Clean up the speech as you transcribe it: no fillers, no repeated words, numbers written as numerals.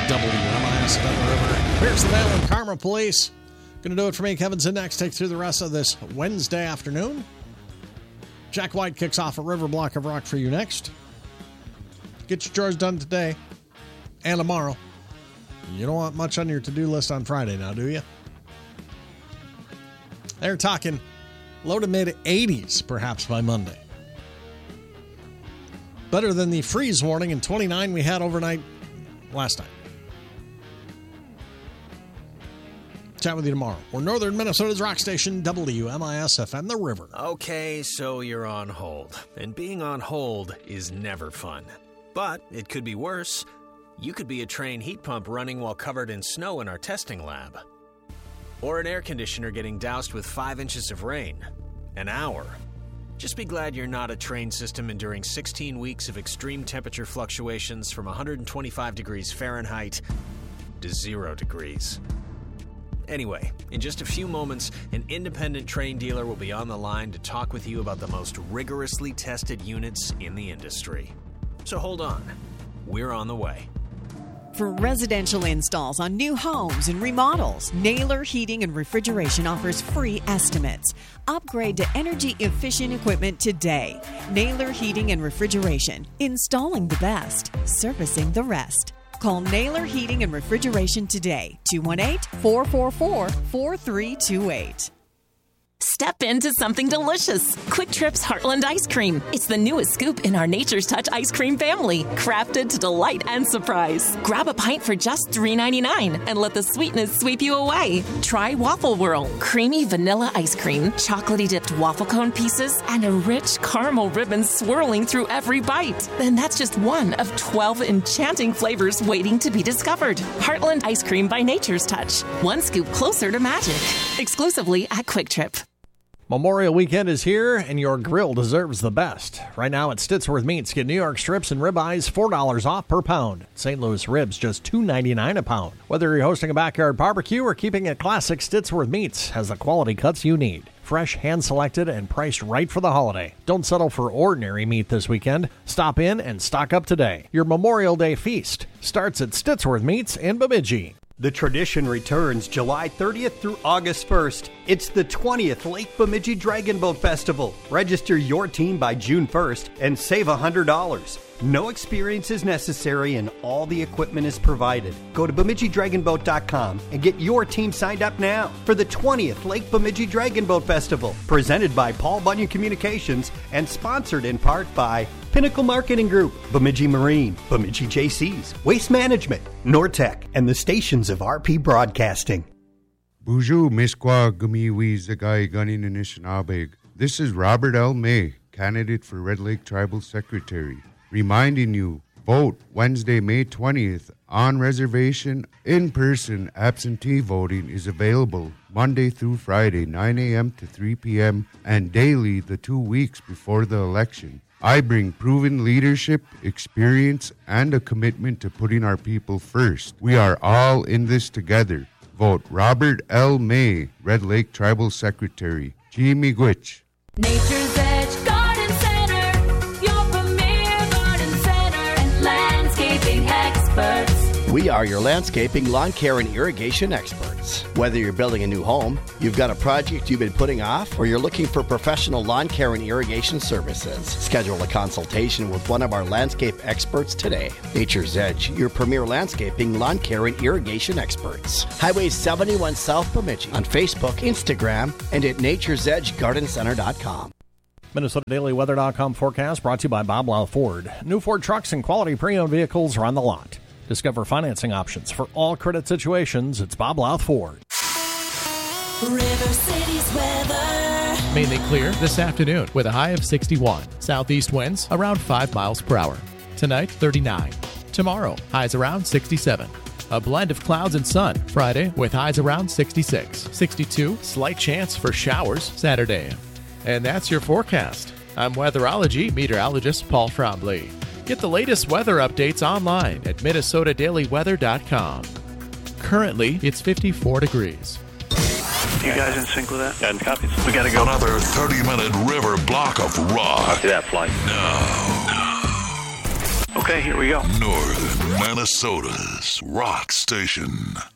WMIS at the river. Here's the Vale and Karma Police. Going to do it for me. Kevin's in next. Take through the rest of this Wednesday afternoon. Jack White kicks off a river block of rock for you next. Get your chores done today and tomorrow. You don't want much on your to-do list on Friday now, do you? They're talking low to mid-80s perhaps by Monday. Better than the freeze warning in 29 we had overnight last night. Chat with you tomorrow. We're Northern Minnesota's rock station, WMIS-FM, The River. Okay, so you're on hold. And being on hold is never fun. But it could be worse. You could be a Trane heat pump running while covered in snow in our testing lab. Or an air conditioner getting doused with 5 inches of rain. An hour. Just be glad you're not a Trane system enduring 16 weeks of extreme temperature fluctuations from 125 degrees Fahrenheit to 0 degrees. Anyway, in just a few moments, an independent Trane dealer will be on the line to talk with you about the most rigorously tested units in the industry. So hold on. We're on the way. For residential installs on new homes and remodels, Naylor Heating and Refrigeration offers free estimates. Upgrade to energy-efficient equipment today. Naylor Heating and Refrigeration. Installing the best. Servicing the rest. Call Naylor Heating and Refrigeration today. 218-444-4328. Step into something delicious. Quick Trip's Heartland Ice Cream. It's the newest scoop in our Nature's Touch ice cream family, crafted to delight and surprise. Grab a pint for just $3.99 and let the sweetness sweep you away. Try Waffle Whirl, creamy vanilla ice cream, chocolatey dipped waffle cone pieces, and a rich caramel ribbon swirling through every bite. Then that's just one of 12 enchanting flavors waiting to be discovered. Heartland Ice Cream by Nature's Touch. One scoop closer to magic. Exclusively at Quick Trip. Memorial weekend is here, and your grill deserves the best. Right now at Stittsworth Meats, get New York strips and ribeyes $4 off per pound. St. Louis ribs just $2.99 a pound. Whether you're hosting a backyard barbecue or keeping it classic, Stittsworth Meats has the quality cuts you need. Fresh, hand-selected, and priced right for the holiday. Don't settle for ordinary meat this weekend. Stop in and stock up today. Your Memorial Day feast starts at Stittsworth Meats in Bemidji. The tradition returns July 30th through August 1st. It's the 20th Lake Bemidji Dragon Boat Festival. Register your team by June 1st and save $100. No experience is necessary and all the equipment is provided. Go to BemidjiDragonBoat.com and get your team signed up now for the 20th Lake Bemidji Dragon Boat Festival. Presented by Paul Bunyan Communications and sponsored in part by Pinnacle Marketing Group, Bemidji Marine, Bemidji JCs, Waste Management, Nortec, and the stations of RP Broadcasting. Bonjour, Miskwa Gumiwi Zagai Gunin Anishinabeg. This is Robert L. May, candidate for Red Lake Tribal Secretary, reminding you, vote Wednesday, May 20th on reservation. In-person absentee voting is available Monday through Friday, 9 a.m. to 3 p.m., and daily the 2 weeks before the election. I bring proven leadership, experience, and a commitment to putting our people first. We are all in this together. Vote Robert L. May, Red Lake Tribal Secretary. Chimigwich. Nature's Edge Garden Center, your premier garden center and landscaping experts. We are your landscaping, lawn care, and irrigation experts. Whether you're building a new home, you've got a project you've been putting off, or you're looking for professional lawn care and irrigation services, schedule a consultation with one of our landscape experts today. Nature's Edge, your premier landscaping, lawn care, and irrigation experts. Highway 71 South Bemidji on Facebook, Instagram, and at naturesedgegardencenter.com. MinnesotaDailyWeather.com forecast brought to you by Bob Lau Ford. New Ford trucks and quality pre-owned vehicles are on the lot. Discover financing options for all credit situations. It's Bob Louth Ford. River City's weather. Mainly clear this afternoon with a high of 61. Southeast winds around 5 miles per hour. Tonight, 39. Tomorrow, highs around 67. A blend of clouds and sun Friday with highs around 66. 62, slight chance for showers Saturday. And that's your forecast. I'm weatherology meteorologist Paul Trombley. Get the latest weather updates online at MinnesotaDailyWeather.com. Currently, it's 54 degrees. You guys in sync with that? And copies. We got to go. Another 30-minute river block of rock. See that flight? No. Okay, here we go. Northern Minnesota's rock station.